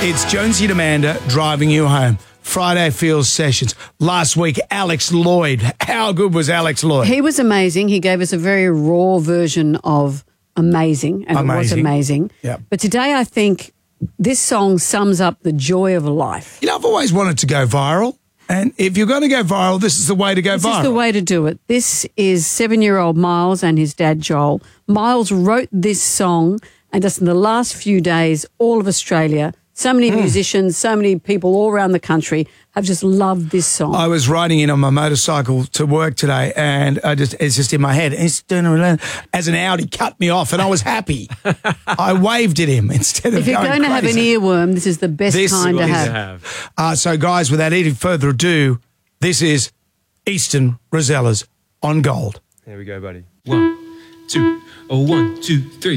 It's Jonesy and Amanda driving you home. Friday Fields Sessions. Last week, Alex Lloyd. How good was Alex Lloyd? He was amazing. He gave us a very raw version of Amazing, and it was amazing. Yep. But today I think this song sums up the joy of life. You know, I've always wanted to go viral. And if you're going to go viral, this is the way to go viral. This is the way to do it. This is 7-year-old Miles and his dad Joel. Miles wrote this song, and just in the last few days, all of Australia, so many musicians, so many people all around the country have just loved this song. I was riding in on my motorcycle to work today, and it's just in my head. As an Audi cut me off, and I was happy. I waved at him instead of If you're going to have an earworm, this is the best kind to have. So, guys, without any further ado, this is Eastern Rosellas on Gold. Here we go, buddy. 1, 2, 1, 2, 3.